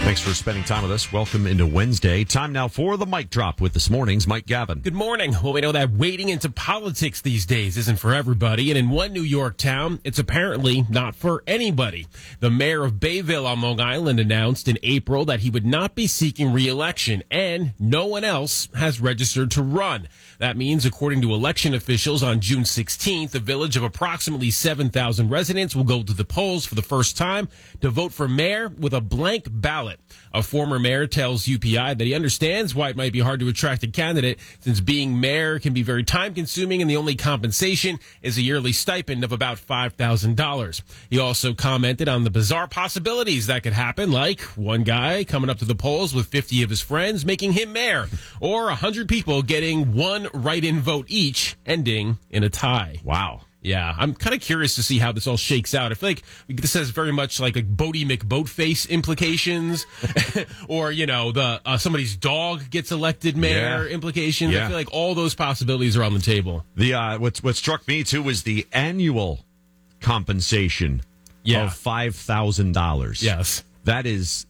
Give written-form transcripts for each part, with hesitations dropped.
Thanks for spending time with us. Welcome into Wednesday. Time now for the Mic Drop with this morning's Mike Gavin. Good morning. Well, we know that wading into politics these days isn't for everybody. And in one New York town, it's apparently not for anybody. The mayor of Bayville on Long Island announced in April that he would not be seeking re-election, and no one else has registered to run. That means, according to election officials, on June 16th, a village of approximately 7,000 residents will go to the polls for the first time to vote for mayor with a blank ballot. A former mayor tells UPI that he understands why it might be hard to attract a candidate, since being mayor can be very time-consuming and the only compensation is a yearly stipend of about $5,000. He also commented on the bizarre possibilities that could happen, like one guy coming up to the polls with 50 of his friends making him mayor, or 100 people getting one write-in vote each, ending in a tie. Wow. Yeah, I'm kind of curious to see how this all shakes out. I feel like this has very much like Bodie McBoatface implications, or, you know, the somebody's dog gets elected mayor implications. Yeah. I feel like all those possibilities are on the table. The what struck me too was the annual compensation of $5,000. Yes. That is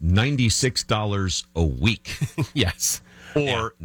$96 a week. Yes. Or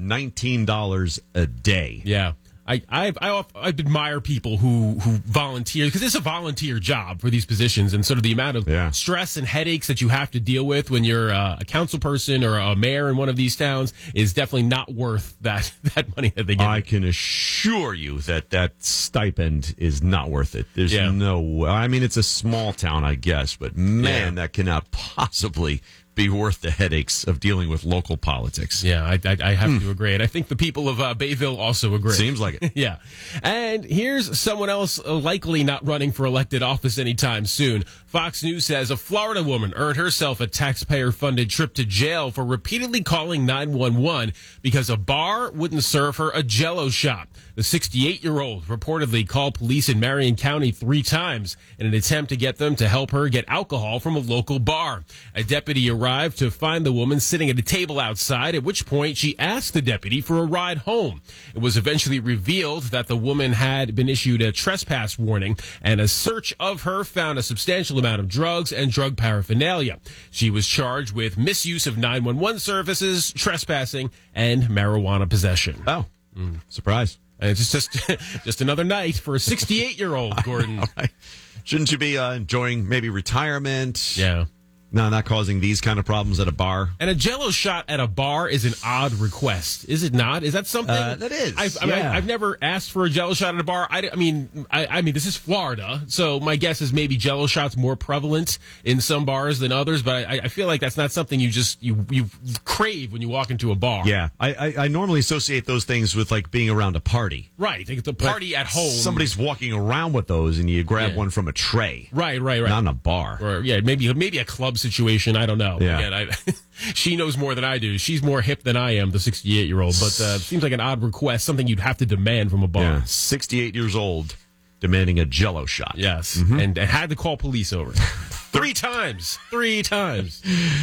$19 a day. Yeah. I admire people who volunteer, because it's a volunteer job for these positions, and sort of the amount of stress and headaches that you have to deal with when you're a council person or a mayor in one of these towns is definitely not worth that money that they get. I can assure you that stipend is not worth it. There's no way. I mean, it's a small town, I guess, but man, that cannot possibly be worth the headaches of dealing with local politics. Yeah, I have to agree. And I think the people of Bayville also agree. Seems like it. Yeah. And here's someone else likely not running for elected office anytime soon. Fox News says a Florida woman earned herself a taxpayer-funded trip to jail for repeatedly calling 911 because a bar wouldn't serve her a Jell-O shot. The 68-year-old reportedly called police in Marion County 3 times in an attempt to get them to help her get alcohol from a local bar. A deputy arrived to find the woman sitting at a table outside, at which point she asked the deputy for a ride home. It was eventually revealed that the woman had been issued a trespass warning, and a search of her found a substantial amount of drugs and drug paraphernalia. She was charged with misuse of 911 services, trespassing, and marijuana possession. Oh, surprise. And it's just another night for a 68-year-old, Gordon. Right. Shouldn't you be enjoying maybe retirement? Yeah. No, not causing these kind of problems at a bar. And a Jell-O shot at a bar is an odd request, is it not? Is that something? That is. I've never asked for a Jell-O shot at a bar. I mean, this is Florida, so my guess is maybe Jell-O shots more prevalent in some bars than others. But I feel like that's not something you crave when you walk into a bar. Yeah, I normally associate those things with like being around a party. Right, like it's a party at home. Somebody's walking around with those, and you grab one from a tray. Right. Not in a bar. Or maybe a club situation. I don't know. Yeah. Again, she knows more than I do. She's more hip than I am, the 68-year-old. But seems like an odd request, something you'd have to demand from a bar. Yeah, 68 years old, demanding a Jell-O shot. Yes, and had to call police over 3 times. 3 times.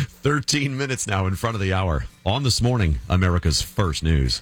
13 minutes now in front of the hour. On This Morning, America's First News.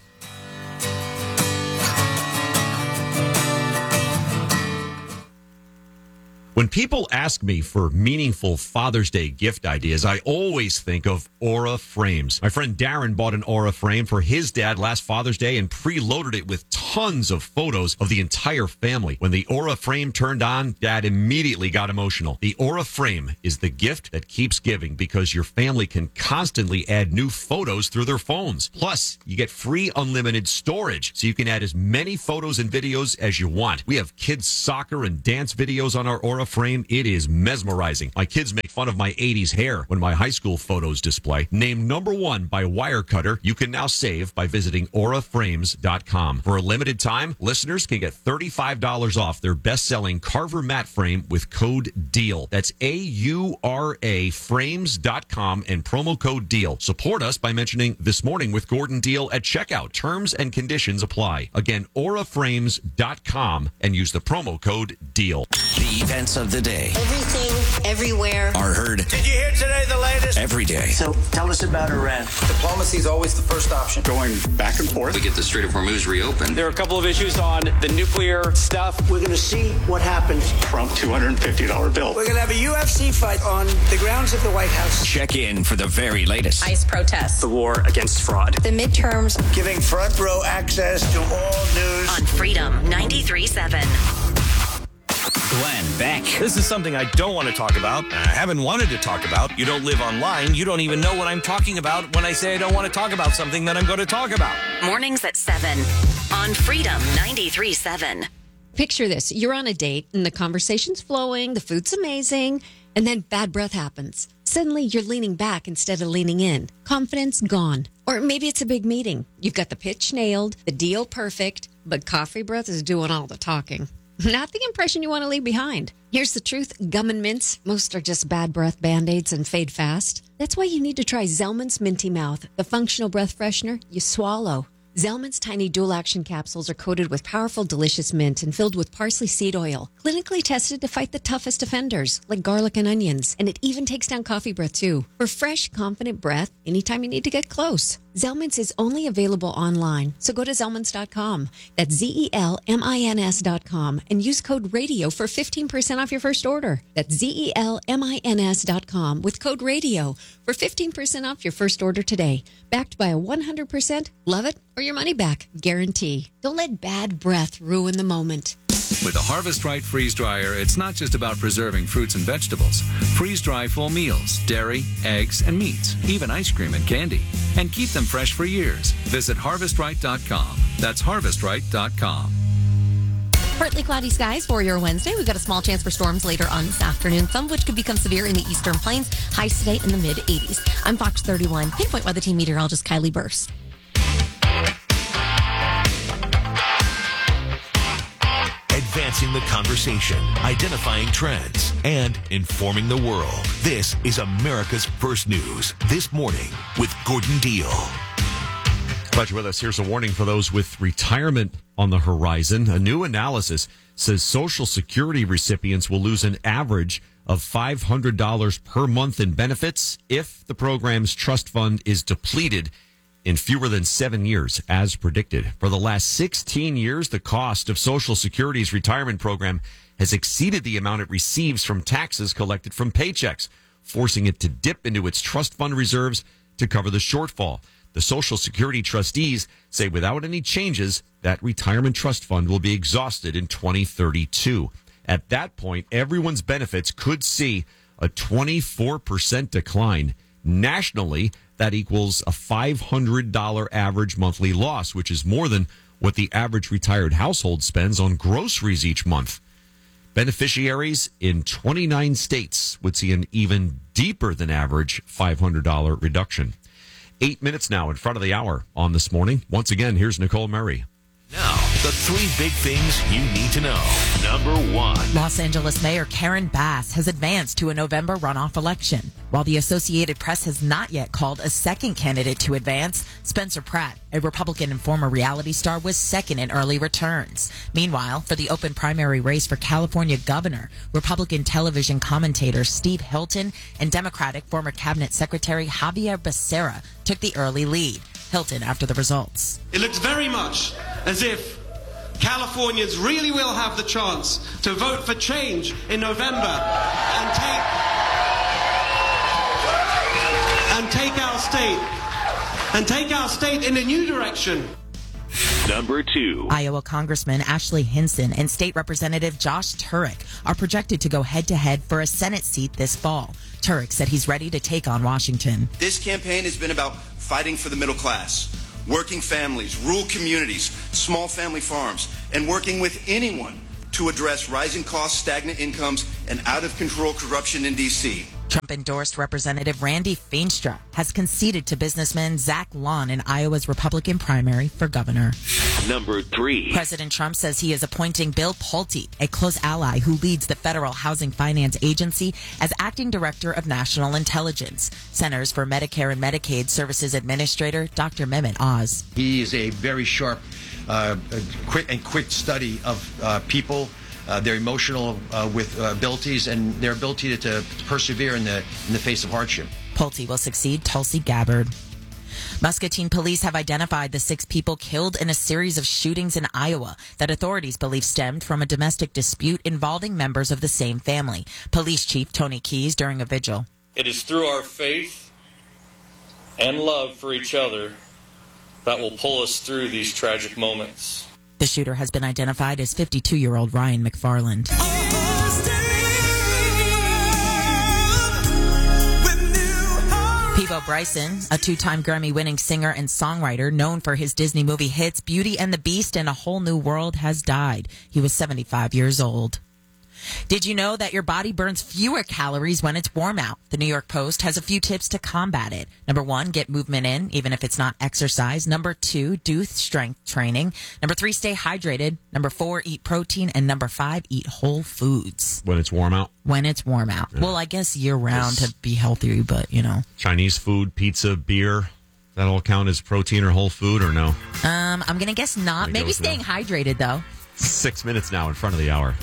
When people ask me for meaningful Father's Day gift ideas, I always think of Aura Frames. My friend Darren bought an Aura frame for his dad last Father's Day and preloaded it with tons of photos of the entire family. When the Aura frame turned on, Dad immediately got emotional. The Aura frame is the gift that keeps giving because your family can constantly add new photos through their phones. Plus, you get free unlimited storage, so you can add as many photos and videos as you want. We have kids' soccer and dance videos on our Aura frame. It is mesmerizing. My kids make fun of my 80s hair when my high school photos display. Named #1 by Wirecutter, you can now save by visiting auraframes.com. For a limited time, listeners can get $35 off their best-selling Carver mat frame with code DEAL. That's AURA frames.com and promo code DEAL. Support us by mentioning This Morning with Gordon Deal at checkout. Terms and conditions apply. Again, auraframes.com and use the promo code DEAL. The events of the day. Everything everywhere. Are heard. Did you hear today the latest? Every day. So tell us about Iran. Diplomacy is always the first option. Going back and forth. We get the Strait of Hormuz reopened. There are a couple of issues on the nuclear stuff. We're going to see what happens. Trump $250 bill. We're going to have a UFC fight on the grounds of the White House. Check in for the very latest. ICE protests. The war against fraud. The midterms. Giving front row access to all news. On Freedom 93.7. Glenn Beck. This is something I don't want to talk about. I haven't wanted to talk about. You don't live online. You don't even know what I'm talking about when I say I don't want to talk about something that I'm going to talk about. Mornings at 7 on Freedom 93.7. Picture this. You're on a date and the conversation's flowing, the food's amazing, and then bad breath happens. Suddenly you're leaning back instead of leaning in. Confidence gone. Or maybe it's a big meeting. You've got the pitch nailed, the deal perfect, but coffee breath is doing all the talking. Not the impression you want to leave behind. Here's the truth. Gum and mints, most are just bad breath Band-Aids and fade fast. That's why you need to try Zellman's Minty Mouth, the functional breath freshener you swallow. Zellman's tiny dual-action capsules are coated with powerful, delicious mint and filled with parsley seed oil, clinically tested to fight the toughest offenders, like garlic and onions. And it even takes down coffee breath, too. For fresh, confident breath, anytime you need to get close. Zellman's is only available online, so go to Zellmans.com. That's ZELMINS.com and use code RADIO for 15% off your first order. That's ZELMINS.com with code RADIO for 15% off your first order today. Backed by a 100% love it or your money back guarantee. Don't let bad breath ruin the moment. With the Harvest Right freeze dryer, it's not just about preserving fruits and vegetables. Freeze dry full meals, dairy, eggs, and meats, even ice cream and candy. And keep them fresh for years. Visit harvestright.com. That's harvestright.com. Partly cloudy skies for your Wednesday. We've got a small chance for storms later on this afternoon, some of which could become severe in the eastern plains. Highs today in the mid-80s. I'm Fox 31, Pinpoint Weather Team meteorologist Kylie Burse. Advancing the conversation, identifying trends, and informing the world. This is America's First News This Morning with Gordon Deal. Glad you're with us. Here's a warning for those with retirement on the horizon. A new analysis says Social Security recipients will lose an average of $500 per month in benefits if the program's trust fund is depleted in fewer than 7 years, as predicted. For the last 16 years, the cost of Social Security's retirement program has exceeded the amount it receives from taxes collected from paychecks, forcing it to dip into its trust fund reserves to cover the shortfall. The Social Security trustees say without any changes, that retirement trust fund will be exhausted in 2032. At that point, everyone's benefits could see a 24% decline. Nationally, that equals a $500 average monthly loss, which is more than what the average retired household spends on groceries each month. Beneficiaries in 29 states would see an even deeper than average $500 reduction. 8 minutes now in front of the hour on This Morning. Once again, here's Nicole Murray. Now, the three big things you need to know. Number one. Los Angeles Mayor Karen Bass has advanced to a November runoff election. While the Associated Press has not yet called a second candidate to advance, Spencer Pratt, a Republican and former reality star, was second in early returns. Meanwhile, for the open primary race for California governor, Republican television commentator Steve Hilton and Democratic former cabinet secretary Javier Becerra took the early lead. Hilton after the results. It looks very much as if Californians really will have the chance to vote for change in November and take our state in a new direction. Number two. Iowa Congressman Ashley Hinson and State Representative Josh Turek are projected to go head-to-head for a Senate seat this fall. Turek said he's ready to take on Washington. This campaign has been about fighting for the middle class, working families, rural communities, small family farms, and working with anyone to address rising costs, stagnant incomes, and out-of-control corruption in D.C. Trump-endorsed Representative Randy Feenstra has conceded to businessman Zach Lawn in Iowa's Republican primary for governor. Number three. President Trump says he is appointing Bill Pulte, a close ally who leads the Federal Housing Finance Agency, as acting director of national intelligence. Centers for Medicare and Medicaid Services Administrator Dr. Mehmet Oz. He is a very sharp, quick study of people their emotional abilities and their ability to persevere in the face of hardship. Pulte will succeed Tulsi Gabbard. Muscatine police have identified the 6 people killed in a series of shootings in Iowa that authorities believe stemmed from a domestic dispute involving members of the same family. Police Chief Tony Keyes during a vigil. It is through our faith and love for each other that will pull us through these tragic moments. The shooter has been identified as 52-year-old Ryan McFarland. Peabo Bryson, a 2-time Grammy-winning singer and songwriter known for his Disney movie hits Beauty and the Beast and A Whole New World, has died. He was 75 years old. Did you know that your body burns fewer calories when it's warm out? The New York Post has a few tips to combat it. Number 1, get movement in, even if it's not exercise. Number 2, do strength training. Number 3, stay hydrated. Number 4, eat protein. And number 5, eat whole foods. When it's warm out? When it's warm out. Yeah. Well, I guess year-round to be healthier, but, Chinese food, pizza, beer, that all count as protein or whole food or no? I'm going to guess not. Maybe staying hydrated, though. 6 minutes now in front of the hour.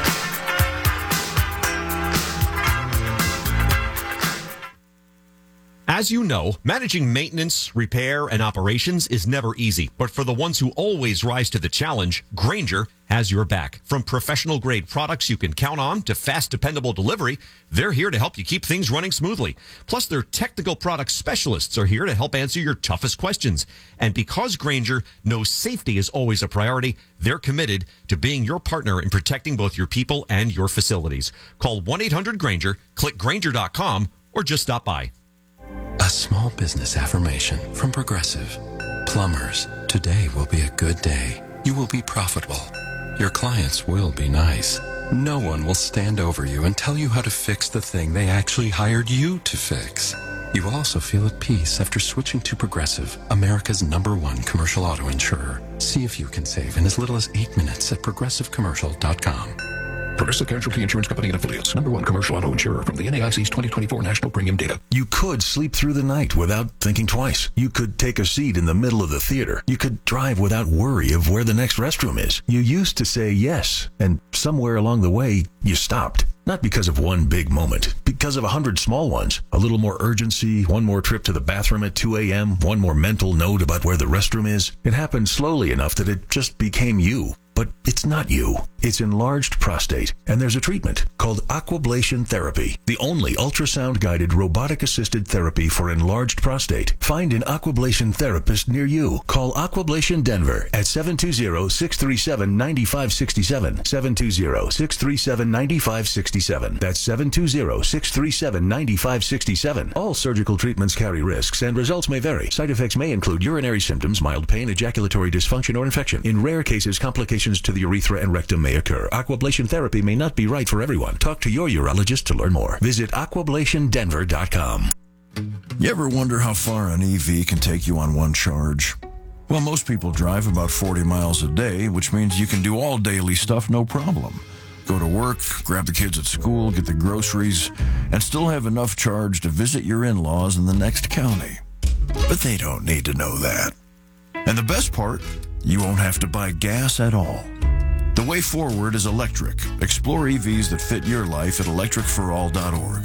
As you know, managing maintenance, repair, and operations is never easy. But for the ones who always rise to the challenge, Grainger has your back. From professional-grade products you can count on to fast, dependable delivery, they're here to help you keep things running smoothly. Plus, their technical product specialists are here to help answer your toughest questions. And because Grainger knows safety is always a priority, they're committed to being your partner in protecting both your people and your facilities. Call 1-800-GRAINGER, click Grainger.com, or just stop by. A small business affirmation from Progressive. Plumbers, today will be a good day. You will be profitable. Your clients will be nice. No one will stand over you and tell you how to fix the thing they actually hired you to fix. You will also feel at peace after switching to Progressive, America's #1 commercial auto insurer. See if you can save in as little as 8 minutes at progressivecommercial.com. Progressive Casualty Insurance Company and Affiliates. #1 commercial auto insurer from the NAIC's 2024 national premium data. You could sleep through the night without thinking twice. You could take a seat in the middle of the theater. You could drive without worry of where the next restroom is. You used to say yes, and somewhere along the way, you stopped. Not because of one big moment, because of 100 small ones. A little more urgency, one more trip to the bathroom at 2 a.m., one more mental note about where the restroom is. It happened slowly enough that it just became you. But it's not you. It's enlarged prostate, and there's a treatment called Aquablation Therapy, the only ultrasound-guided robotic-assisted therapy for enlarged prostate. Find an Aquablation therapist near you. Call Aquablation Denver at 720-637-9567, 720-637-9567. That's 720-637-9567. All surgical treatments carry risks, and results may vary. Side effects may include urinary symptoms, mild pain, ejaculatory dysfunction, or infection. In rare cases, complications to the urethra and rectum may occur. Aquablation therapy may not be right for everyone. Talk to your urologist to learn more. Visit aquablationdenver.com. You ever wonder how far an EV can take you on one charge? Well, most people drive about 40 miles a day, which means you can do all daily stuff no problem. Go to work, grab the kids at school, get the groceries, and still have enough charge to visit your in-laws in the next county. But they don't need to know that. And the best part, you won't have to buy gas at all. The way forward is electric. Explore EVs that fit your life at electricforall.org.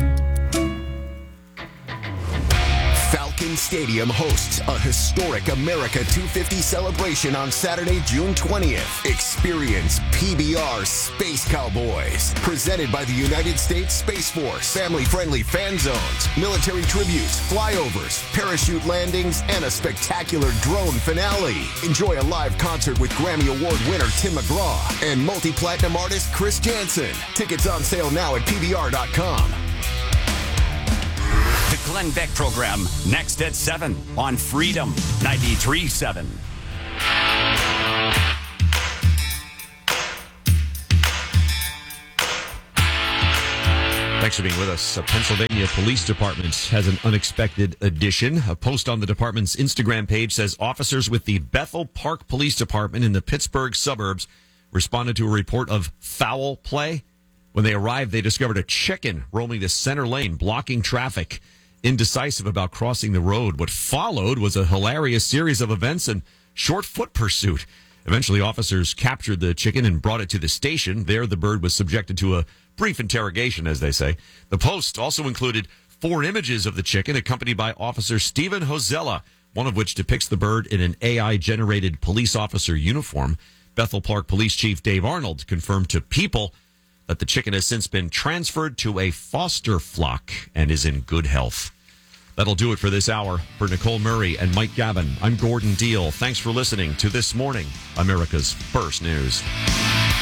Falcon Stadium hosts a historic America 250 celebration on Saturday, June 20th. Experience PBR Space Cowboys, presented by the United States Space Force. Family-friendly fan zones, military tributes, flyovers, parachute landings, and a spectacular drone finale. Enjoy a live concert with Grammy Award winner Tim McGraw and multi-platinum artist Chris Jansen. Tickets on sale now at PBR.com. The Glenn Beck Program, next at 7 on Freedom 93.7. Thanks for being with us. Pennsylvania Police Department has an unexpected addition. A post on the department's Instagram page says officers with the Bethel Park Police Department in the Pittsburgh suburbs responded to a report of foul play. When they arrived, they discovered a chicken roaming the center lane, blocking traffic, indecisive about crossing the road. What followed was a hilarious series of events and short foot pursuit. Eventually, officers captured the chicken and brought it to the station. There, the bird was subjected to a brief interrogation, as they say. The post also included 4 images of the chicken accompanied by Officer Stephen Hosella, one of which depicts the bird in an AI-generated police officer uniform. Bethel Park Police Chief Dave Arnold confirmed to People that the chicken has since been transferred to a foster flock and is in good health. That'll do it for this hour. For Nicole Murray and Mike Gavin, I'm Gordon Deal. Thanks for listening to This Morning, America's First News.